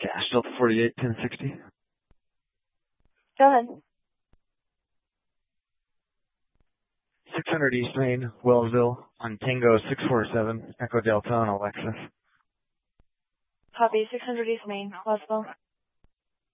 Delta 48, 1060. Go ahead. 600 East Main, Wellsville, on Tango 647, Echo Delta on Alexis. Copy, 600 East Main, Wellsville.